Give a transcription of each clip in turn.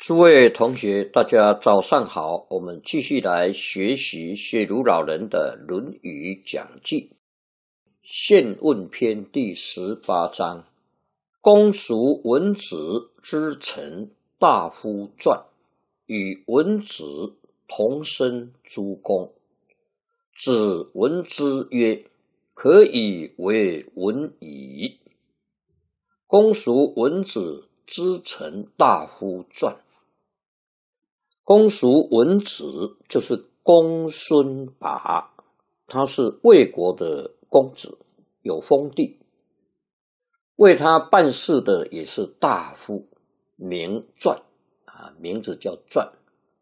诸位同学，大家早上好，我们继续来学习谢儒老人的《论语讲记》宪问篇第18章，公叔文子之臣大夫传，与文子同生诸公。子闻之曰：可以为文矣。公叔文子之臣大夫传。公叔文子就是公孙拔，他是魏国的公子，有封地，为他办事的也是大夫，名传名字叫传，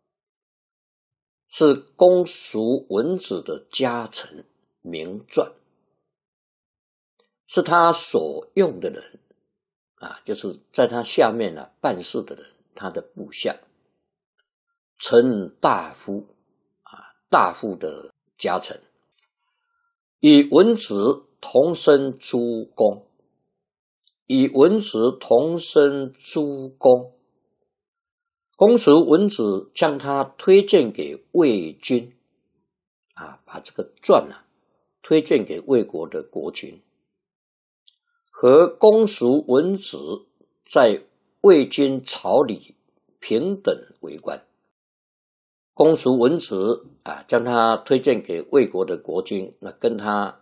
是公叔文子的家臣，名传，是他所用的人就是在他下面办事的人，他的部下。称大夫大夫的家臣，与文子同生诸公。与文子同生诸公，公叔文子将他推荐给魏军把这个传推荐给魏国的国君，和公叔文子在魏军朝里平等为官。公叔文子将他推荐给魏国的国君，那跟他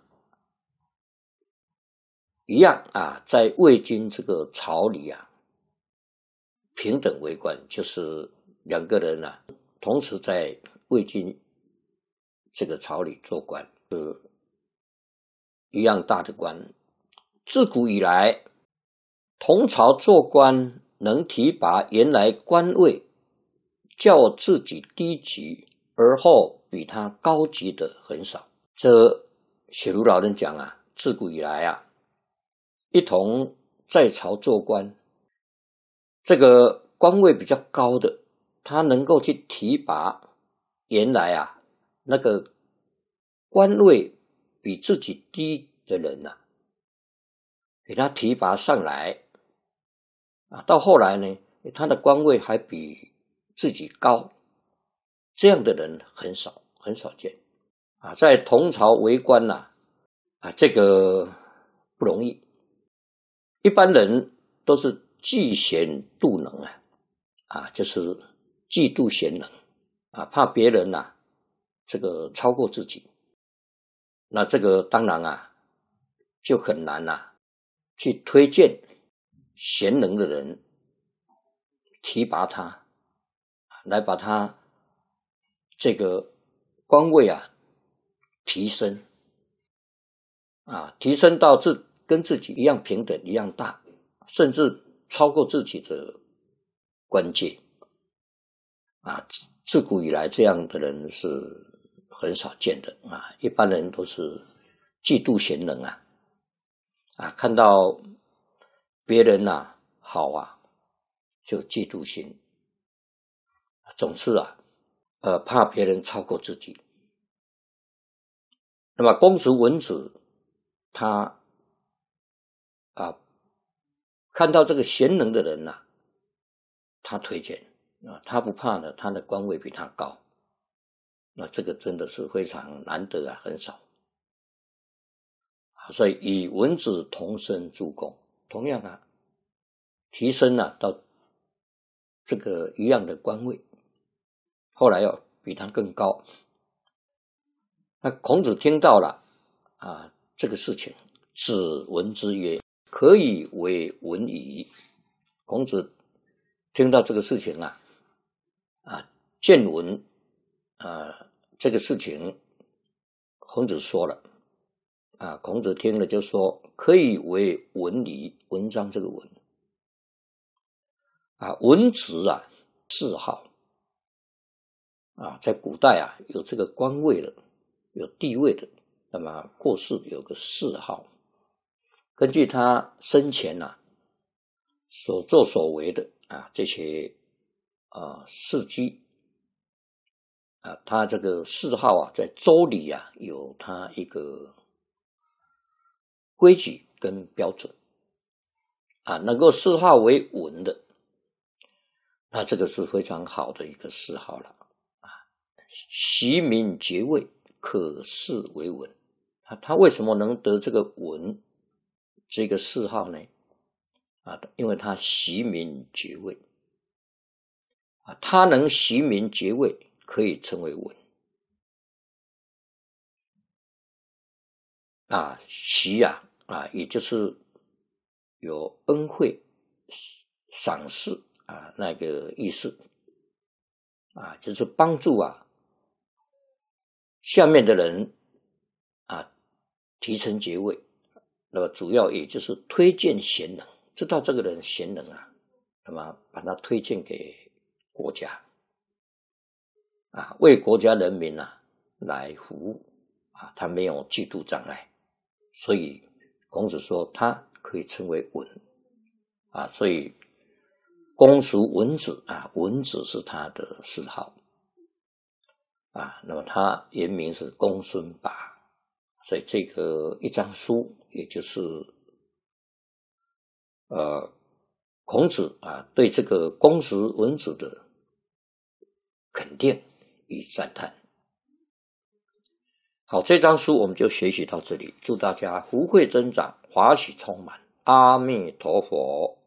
一样在魏军这个朝里平等为官，就是两个人同时在魏军这个朝里做官，是一样大的官。自古以来，同朝做官能提拔原来官位较自己低级而后比他高级的很少。这雪儒老人讲自古以来一同在朝做官，这个官位比较高的，他能够去提拔原来那个官位比自己低的人给他提拔上来到后来呢，他的官位还比自己高，这样的人很少见在同朝为官这个不容易。一般人都是嫉贤妒能就是嫉妒贤能怕别人这个超过自己，那这个当然就很难去推荐贤能的人，提拔他，来把他这个官位提升提升到跟自己一样平等一样大，甚至超过自己的官阶自古以来这样的人是很少见的一般人都是嫉妒贤能看到别人好就嫉妒心，总是怕别人超过自己。那么公叔文子他看到这个贤能的人他推荐他不怕他的官位比他高，那这个真的是非常难得很少所以与文子同生诸公，同样提升到这个一样的官位，后来比他更高。那孔子听到了这个事情，子闻之曰：可以为文矣。孔子听到这个事情见闻这个事情，孔子说了孔子听了就说：可以为文矣。文章这个文文子谥号在古代有这个官位的，有地位的，那么过世有个谥号，根据他生前所作所为的这些事迹他这个谥号在周礼有他一个规矩跟标准能够谥号为文的， 那这个是非常好的一个谥号了啊。习名爵位，可视为文。他为什么能得这个文这个谥号呢？因为他习名爵位他能习名爵位，可以称为文习也就是有恩惠、赏识那个意思就是帮助下面的人提升爵位，那么主要也就是推荐贤能，知道这个人贤能那么把他推荐给国家为国家人民来服务他没有嫉妒障碍，所以孔子说他可以称为文所以公叔文子文子是他的谥号那么他原名是公孙拔，所以这个一章书也就是孔子对这个公叔文子的肯定与赞叹。好，这章书我们就学习到这里，祝大家福慧增长，华喜充满，阿弥陀佛。